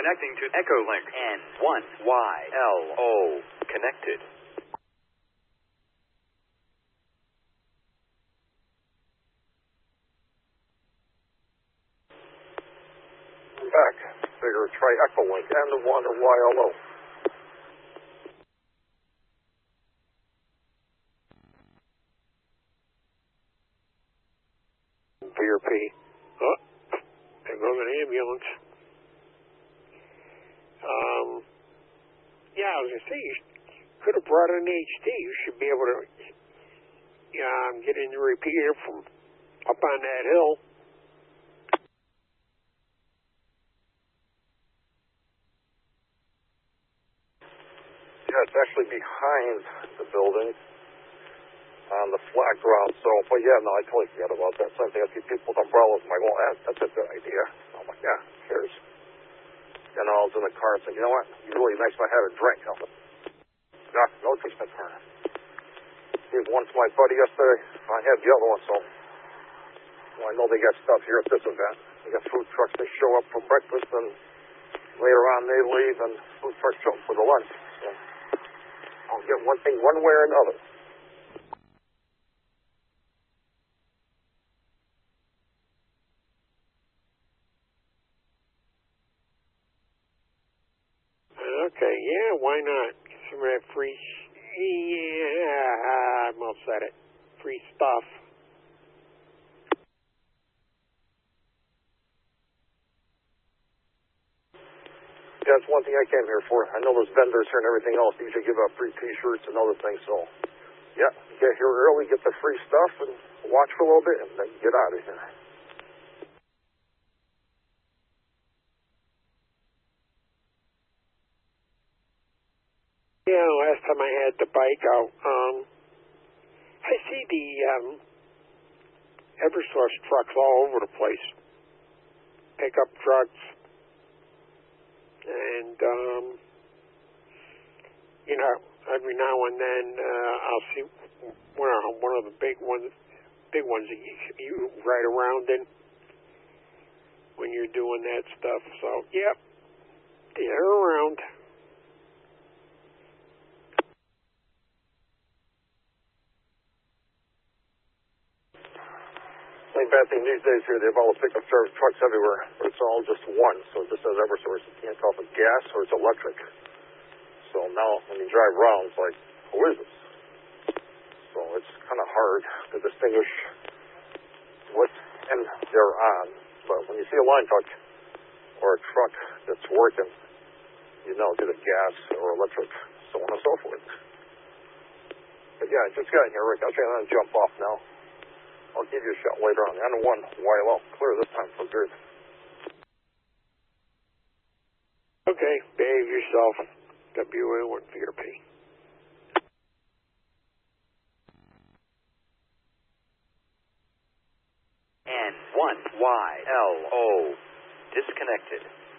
Connecting to Echolink. N1YLO. Connected. Back. Figure try Echolink. N1YLO. BRP. Oh, there goes an ambulance. Yeah, I was going to say, you could have brought an HD. You should be able to get in the repeater from up on that hill. Yeah, it's actually behind the building on the flat ground. So, but yeah, no, I totally forgot about that. Same thing, I see people with umbrellas. I'm like, well, that's a good idea. I'm like, yeah, cheers. And I was in the car and said, you know what? It'd be really nice if I had a drink. I'm like, no drinks in the car. Gave one to my buddy yesterday. I had the other one, so well, I know they got stuff here at this event. They got food trucks. They show up for breakfast, and later on they leave, and food trucks show up for the lunch. So I'll get one thing one way or another. Okay, yeah, why not? Get some of that free, I almost said it, free stuff. Yeah, that's one thing I came here for. I know there's vendors here and everything else. They usually give out free T-shirts and other things. So, yeah, get here early, get the free stuff, and watch for a little bit, and then get out of here. Yeah, last time I had the bike out, I see the Eversource trucks all over the place. Pickup trucks. And, every now and then I'll see one of the big ones that you ride around in when you're doing that stuff. So, yep, they're around. The bad thing these days here, they have all the pickup trucks everywhere, but it's all just one, so it just says Eversource. You can't tell if it's gas or it's electric. So now when you drive around, it's like, who is this? So it's kind of hard to distinguish what end they're on. But when you see a line truck or a truck that's working, you know it's either gas or electric, so on and so forth. But yeah, I just got in here, Rick. I'm trying to jump off now. I'll give you a shot later on. N1YLO. Clear this time for good. Okay, behave yourself. WA1 VRP. N1YLO. Disconnected.